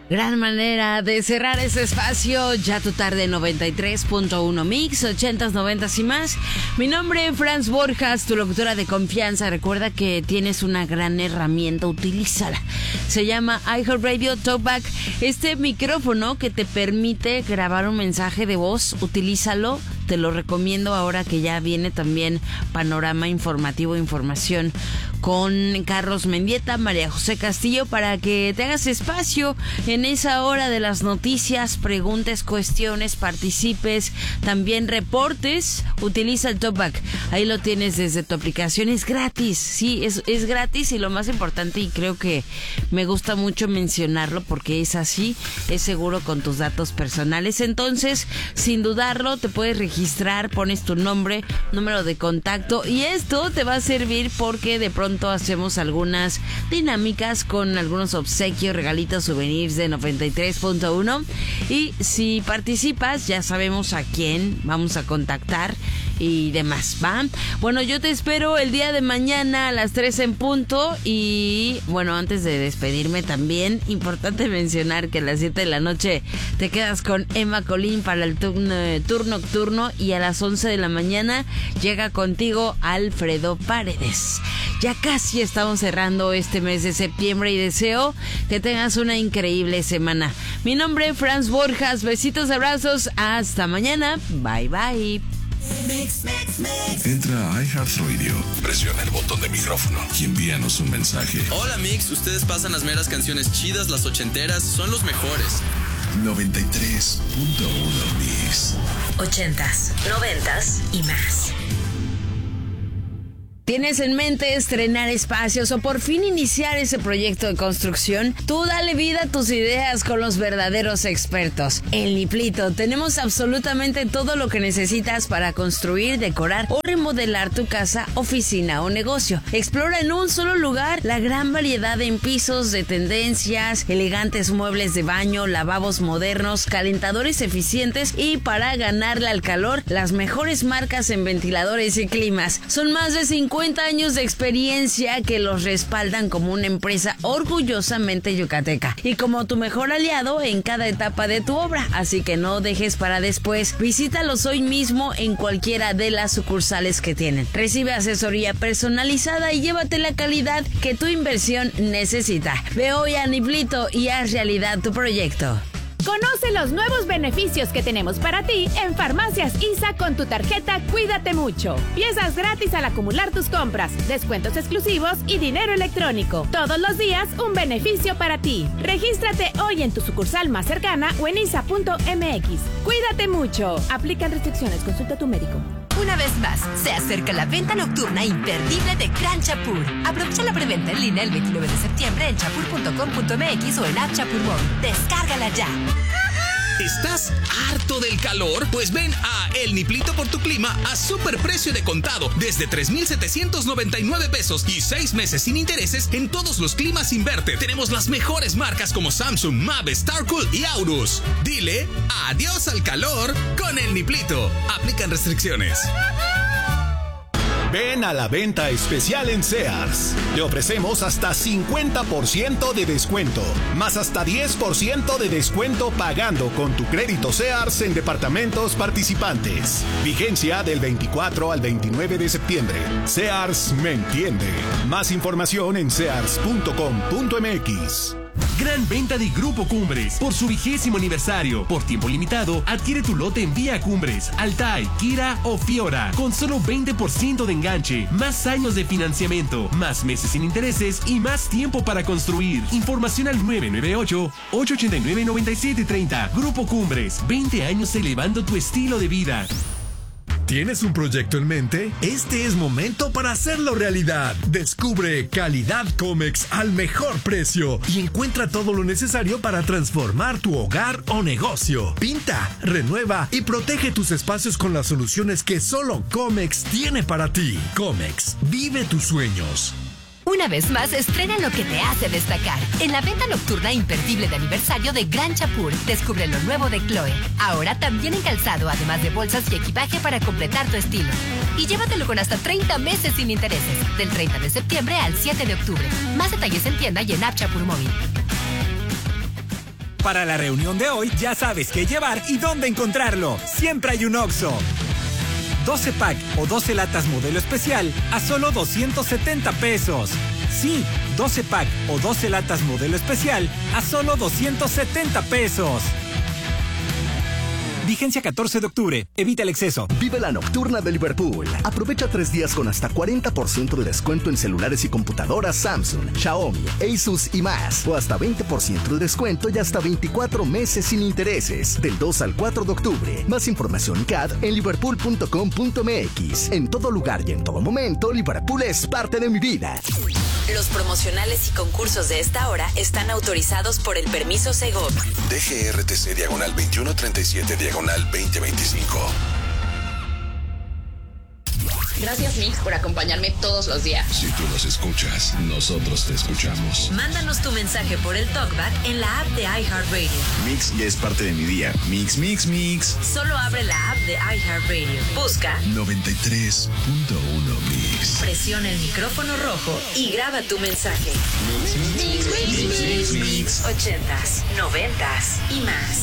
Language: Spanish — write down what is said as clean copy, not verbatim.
Gran manera de cerrar este espacio, ya tu tarde 93.1 Mix, 80s, 90s y más. Mi nombre es Franz Borjas, tu locutora de confianza. Recuerda que tienes una gran herramienta, utilízala. Se llama iHeartRadio Talkback. Este micrófono que te permite grabar un mensaje de voz, utilízalo. Te lo recomiendo ahora que ya viene también panorama informativo, información con Carlos Mendieta, María José Castillo, para que te hagas espacio en esa hora de las noticias, preguntes, cuestiones, participes, también reportes. Utiliza el Talkback, ahí lo tienes desde tu aplicación, es gratis, sí, es gratis, y lo más importante, y creo que me gusta mucho mencionarlo porque es así, es seguro con tus datos personales. Entonces, sin dudarlo, te puedes registrar, pones tu nombre, número de contacto, y esto te va a servir porque de pronto hacemos algunas dinámicas con algunos obsequios, regalitos, souvenirs de 93.1, y si participas ya sabemos a quién vamos a contactar y demás, ¿va? Bueno, yo te espero el día de mañana a las 3 en punto. Y bueno, antes de despedirme también, importante mencionar que a las 7 de la noche te quedas con Emma Colín para el turno nocturno, y a las 11 de la mañana llega contigo Alfredo Paredes. Ya casi estamos cerrando este mes de septiembre y deseo que tengas una increíble semana. Mi nombre es Franz Borjas, besitos, abrazos, hasta mañana, bye bye. Entra a iHeartRadio, presiona el botón de micrófono y envíanos un mensaje. Hola Mix, ustedes pasan las meras canciones chidas, las ochenteras, son los mejores. 93.1 Mix. 80s, 90s y más. ¿Tienes en mente estrenar espacios o por fin iniciar ese proyecto de construcción? Tú dale vida a tus ideas con los verdaderos expertos. En Niplito tenemos absolutamente todo lo que necesitas para construir, decorar o remodelar tu casa, oficina o negocio. Explora en un solo lugar la gran variedad en pisos de tendencias, elegantes muebles de baño, lavabos modernos, calentadores eficientes y, para ganarle al calor, las mejores marcas en ventiladores y climas. Son más de 50 años de experiencia que los respaldan como una empresa orgullosamente yucateca y como tu mejor aliado en cada etapa de tu obra. Así que no dejes para después. Visítalos hoy mismo en cualquiera de las sucursales que tienen. Recibe asesoría personalizada y llévate la calidad que tu inversión necesita. Ve hoy a Niplito y haz realidad tu proyecto. Conoce los nuevos beneficios que tenemos para ti en Farmacias ISA con tu tarjeta Cuídate Mucho. Piezas gratis al acumular tus compras, descuentos exclusivos y dinero electrónico. Todos los días un beneficio para ti. Regístrate hoy en tu sucursal más cercana o en isa.mx. Cuídate mucho. Aplican restricciones. Consulta a tu médico. Una vez más, se acerca la venta nocturna imperdible de Gran Chapur. Aprovecha la preventa en línea el 29 de septiembre en chapur.com.mx o en App Chapur Móvil. Descárgala ya. ¿Estás harto del calor? Pues ven a El Niplito por tu clima a super precio de contado desde 3,799 pesos y 6 meses sin intereses en todos los climas Inverte. Tenemos las mejores marcas como Samsung, Mave, Starcool y Aurus. Dile adiós al calor con El Niplito. Aplican restricciones. Ven a la venta especial en Sears. Te ofrecemos hasta 50% de descuento, más hasta 10% de descuento pagando con tu crédito Sears en departamentos participantes. Vigencia del 24 al 29 de septiembre. Sears me entiende. Más información en sears.com.mx. Gran venta de Grupo Cumbres por su 20º aniversario. Por tiempo limitado, adquiere tu lote en Vía Cumbres, Altai, Kira o Fiora con solo 20% de enganche, más años de financiamiento, más meses sin intereses y más tiempo para construir. Información al 998-889-9730. Grupo Cumbres, 20 años elevando tu estilo de vida. ¿Tienes un proyecto en mente? Este es momento para hacerlo realidad. Descubre Calidad Comex al mejor precio y encuentra todo lo necesario para transformar tu hogar o negocio. Pinta, renueva y protege tus espacios con las soluciones que solo Comex tiene para ti. Comex, vive tus sueños. Una vez más, estrena lo que te hace destacar. En la venta nocturna imperdible de aniversario de Gran Chapur, descubre lo nuevo de Chloe. Ahora también en calzado, además de bolsas y equipaje para completar tu estilo. Y llévatelo con hasta 30 meses sin intereses, del 30 de septiembre al 7 de octubre. Más detalles en tienda y en App Chapur Móvil. Para la reunión de hoy, ya sabes qué llevar y dónde encontrarlo. Siempre hay un Oxxo. 12 pack o 12 latas modelo especial a solo 270 pesos. Sí, 12 pack o 12 latas modelo especial a solo 270 pesos. Vigencia 14 de octubre. Evita el exceso. Vive la nocturna de Liverpool. Aprovecha 3 días con hasta 40% de descuento en celulares y computadoras Samsung, Xiaomi, Asus y más. O hasta 20% de descuento y hasta 24 meses sin intereses. Del 2 al 4 de octubre. Más información CAD en liverpool.com.mx. En todo lugar y en todo momento, Liverpool es parte de mi vida. Los promocionales y concursos de esta hora están autorizados por el permiso Segov. DGRTC diagonal 2137 diagonal 2025. Gracias, Mix, por acompañarme todos los días. Si tú nos escuchas, nosotros te escuchamos. Mándanos tu mensaje por el TalkBack en la app de iHeartRadio. Mix ya es parte de mi día. Mix, mix, mix. Solo abre la app de iHeartRadio. Busca 93.1 Mix. Presiona el micrófono rojo y graba tu mensaje. Mix, mix, mix, mix, mix, mix. 80s, 90s y más.